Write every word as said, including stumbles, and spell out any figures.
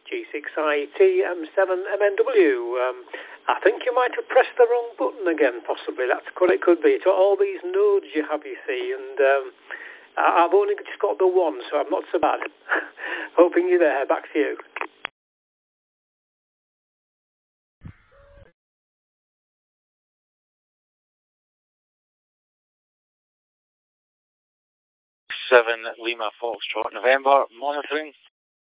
G six I T M seven M N W. Um, I think you might have pressed the wrong button again, possibly. That's what it could be. It's all these nodes you have, you see, and um, I- I've only just got the one, so I'm not so bad. Hoping you're there. Back to you. seven Lima Foxtrot November, monitoring.